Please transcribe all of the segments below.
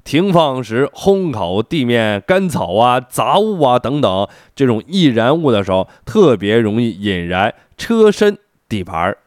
停放时烘烤地面干草啊、杂物啊等等这种易燃物的时候，特别容易引燃车身底盘。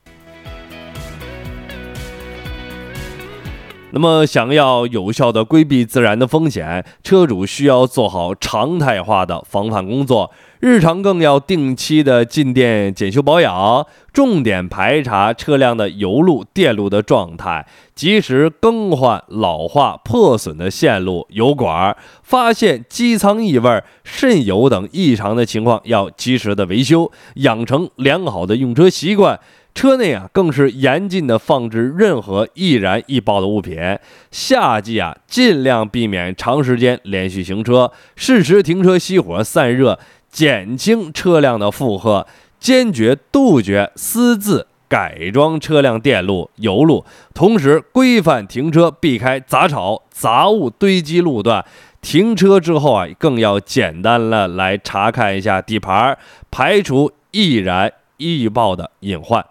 那么想要有效的规避自燃的风险，车主需要做好常态化的防范工作，日常更要定期的进店检修保养，重点排查车辆的油路、电路的状态，及时更换老化、破损的线路、油管，发现机舱异味、渗油等异常的情况，要及时的维修，养成良好的用车习惯。车内更是严禁的放置任何易燃易爆的物品。夏季尽量避免长时间连续行车，适时停车熄火散热，减轻车辆的负荷，坚决杜绝私自改装车辆电路、油路，同时规范停车，避开杂草、杂物堆积路段。停车之后更要简单的来查看一下底盘，排除易燃易爆的隐患。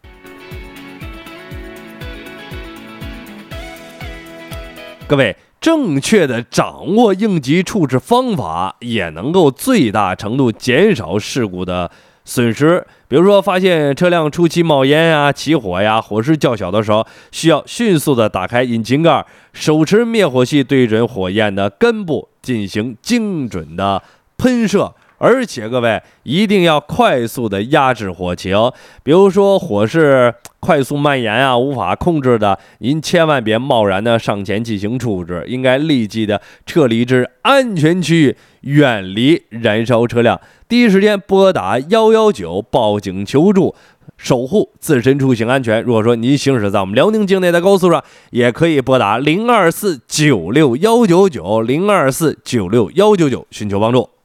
各位，正确的掌握应急处置方法，也能够最大程度减少事故的损失。比如说，发现车辆初期冒烟起火火势较小的时候，需要迅速的打开引擎盖，手持灭火器对准火焰的根部进行精准的喷射。而且各位一定要快速的压制火情，比如说火势快速蔓延无法控制的，您千万别贸然的上前进行处置，应该立即的撤离至安全区域，远离燃烧车辆，第一时间拨打119报警求助，守护自身出行安全。如果说您行驶在我们辽宁境内的高速上，也可以拨打02496199024961999寻求帮助。